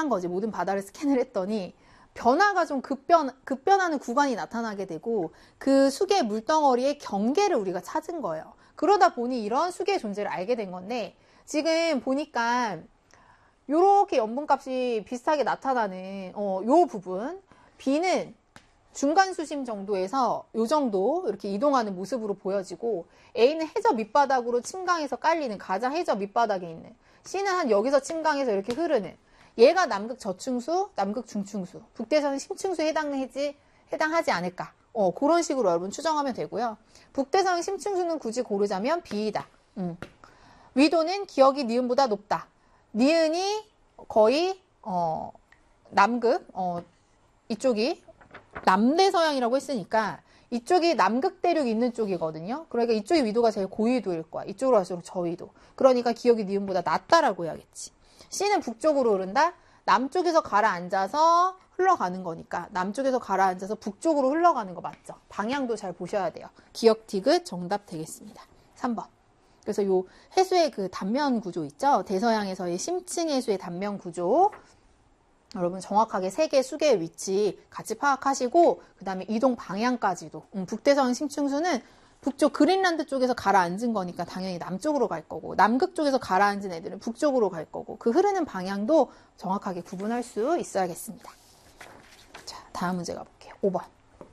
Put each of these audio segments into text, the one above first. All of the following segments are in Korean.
한 거지. 모든 바다를 스캔을 했더니 변화가 좀 급변하는 구간이 나타나게 되고 그 수계 물덩어리의 경계를 우리가 찾은 거예요. 그러다 보니 이런 수계의 존재를 알게 된 건데, 지금 보니까 요렇게 염분값이 비슷하게 나타나는 요 부분, B는 중간 수심 정도에서 요 정도 이렇게 이동하는 모습으로 보여지고, A는 해저 밑바닥으로 침강해서 깔리는 가장 해저 밑바닥에 있는, C는 한 여기서 침강해서 이렇게 흐르는, 얘가 남극 저층수, 남극 중층수, 북대서는 심층수에 해당하지 않을까. 그런 식으로 여러분 추정하면 되고요. 북대서는 심층수는 굳이 고르자면 B이다. 위도는 기역이 니은보다 높다. 니은이 거의 남극, 이쪽이 남대서양이라고 했으니까 이쪽이 남극 대륙 있는 쪽이거든요. 그러니까 이쪽이 위도가 제일 고위도일 거야. 이쪽으로 갈수록 저위도. 그러니까 기역이 니은보다 낮다라고 해야겠지. C는 북쪽으로 흐른다. 남쪽에서 가라앉아서 흘러가는 거니까 남쪽에서 가라앉아서 북쪽으로 흘러가는 거 맞죠? 방향도 잘 보셔야 돼요. 기역 디귿 정답 되겠습니다. 3번. 그래서 요 해수의 그 단면 구조 있죠? 대서양에서의 심층 해수의 단면 구조. 여러분 정확하게 세 개 수계의 위치 같이 파악하시고, 그 다음에 이동 방향까지도. 북대서양 심층수는 북쪽 그린란드 쪽에서 가라앉은 거니까 당연히 남쪽으로 갈 거고, 남극 쪽에서 가라앉은 애들은 북쪽으로 갈 거고, 그 흐르는 방향도 정확하게 구분할 수 있어야겠습니다. 자, 다음 문제 가볼게요. 5번.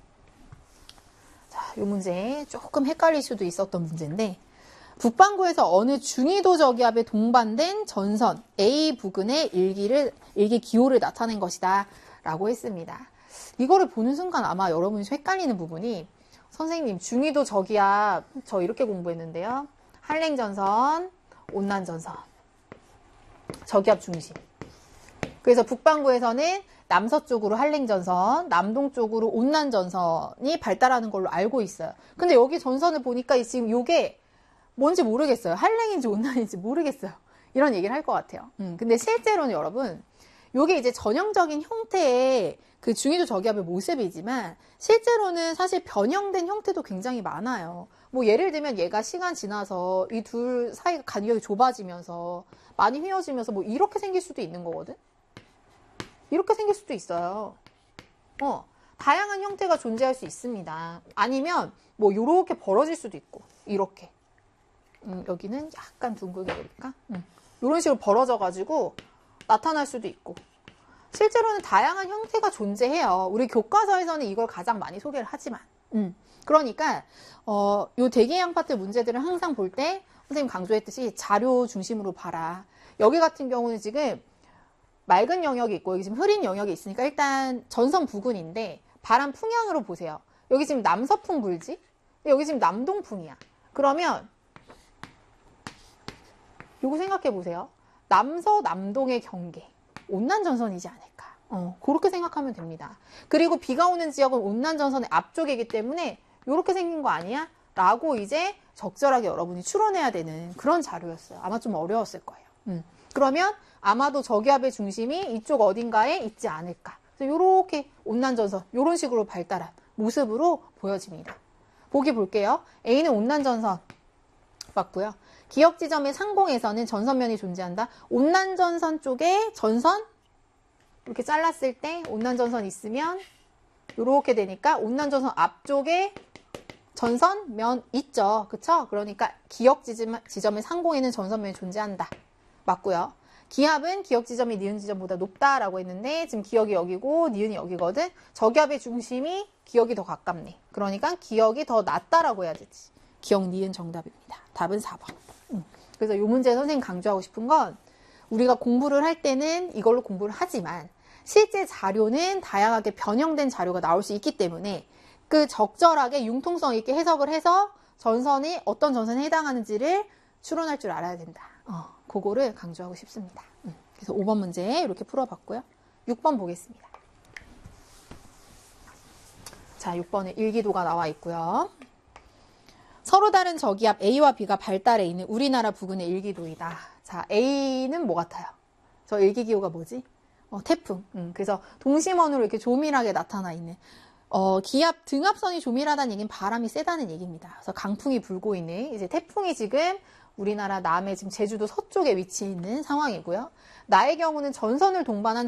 자, 이 문제 조금 헷갈릴 수도 있었던 문제인데, 북반구에서 어느 중위도 저기압에 동반된 전선 A 부근의 일기 기호를 나타낸 것이다 라고 했습니다. 이거를 보는 순간 아마 여러분이 헷갈리는 부분이, 선생님 중위도 저기압 저 이렇게 공부했는데요. 한랭전선, 온난전선, 저기압 중심. 그래서 북반구에서는 남서쪽으로 한랭전선, 남동쪽으로 온난전선이 발달하는 걸로 알고 있어요. 근데 여기 전선을 보니까 지금 요게 뭔지 모르겠어요. 한랭인지 온난인지 모르겠어요. 이런 얘기를 할 것 같아요. 근데 실제로는 여러분, 요게 이제 전형적인 형태의 그 중위도 저기압의 모습이지만, 실제로는 사실 변형된 형태도 굉장히 많아요. 뭐 예를 들면 얘가 시간 지나서 이 둘 사이가 간격이 좁아지면서 많이 휘어지면서 뭐 이렇게 생길 수도 있는 거거든. 이렇게 생길 수도 있어요. 다양한 형태가 존재할 수 있습니다. 아니면 뭐 요렇게 벌어질 수도 있고, 이렇게. 여기는 약간 둥글게 그릴까? 이런 식으로 벌어져가지고 나타날 수도 있고, 실제로는 다양한 형태가 존재해요. 우리 교과서에서는 이걸 가장 많이 소개를 하지만, 그러니까 요 대기양 파트 문제들을 항상 볼 때 선생님 강조했듯이 자료 중심으로 봐라. 여기 같은 경우는 지금 맑은 영역이 있고 여기 지금 흐린 영역이 있으니까 일단 전선 부근인데 바람 풍향으로 보세요. 여기 지금 남서풍 불지? 여기 지금 남동풍이야. 그러면 요거 생각해 보세요. 남서 남동의 경계, 온난전선이지 않을까. 그렇게 생각하면 됩니다. 그리고 비가 오는 지역은 온난전선의 앞쪽이기 때문에 이렇게 생긴 거 아니야? 라고 이제 적절하게 여러분이 추론해야 되는 그런 자료였어요. 아마 좀 어려웠을 거예요. 그러면 아마도 저기압의 중심이 이쪽 어딘가에 있지 않을까. 그래서 이렇게 온난전선, 이런 식으로 발달한 모습으로 보여집니다. 보기 볼게요. A는 온난전선 맞고요. 기역 지점의 상공에서는 전선면이 존재한다. 온난전선 쪽에 전선 이렇게 잘랐을 때 온난전선 있으면 이렇게 되니까 온난전선 앞쪽에 전선면 있죠. 그쵸? 그러니까 기역 지점의 상공에는 전선면이 존재한다. 맞고요. 기압은 기역 지점이 니은 지점보다 높다라고 했는데 지금 기역이 여기고 니은이 여기거든. 저기압의 중심이 기역이 더 가깝네. 그러니까 기역이 더 낮다라고 해야 되지. 기역 니은 정답입니다. 답은 4번. 그래서 이 문제 선생님 강조하고 싶은 건, 우리가 공부를 할 때는 이걸로 공부를 하지만 실제 자료는 다양하게 변형된 자료가 나올 수 있기 때문에 그 적절하게 융통성 있게 해석을 해서 전선이 어떤 전선에 해당하는지를 추론할 줄 알아야 된다. 그거를 강조하고 싶습니다. 그래서 5번 문제 이렇게 풀어봤고요. 6번 보겠습니다. 자, 6번에 일기도가 나와 있고요. 서로 다른 저기압 A와 B가 발달해 있는 우리나라 부근의 일기도이다. 자, A는 뭐 같아요? 저 일기기호가 뭐지? 태풍. 그래서 동심원으로 이렇게 조밀하게 나타나 있는. 기압 등압선이 조밀하다는 얘기는 바람이 세다는 얘기입니다. 그래서 강풍이 불고 있는, 이제 태풍이 지금 우리나라 남해 지금 제주도 서쪽에 위치해 있는 상황이고요. 나의 경우는 전선을 동반한